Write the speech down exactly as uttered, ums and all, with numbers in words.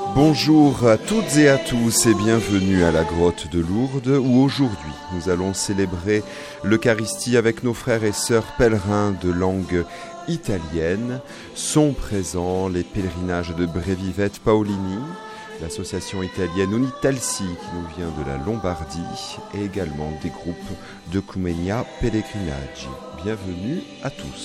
Bonjour à toutes et à tous et bienvenue à la grotte de Lourdes où aujourd'hui nous allons célébrer l'Eucharistie avec nos frères et sœurs pèlerins de langue italienne. Sont présents les pèlerinages de Brevivette Paolini, l'association italienne Unitalsi qui nous vient de la Lombardie et également des groupes de Cumenia Pellegrinaggi. Bienvenue à tous.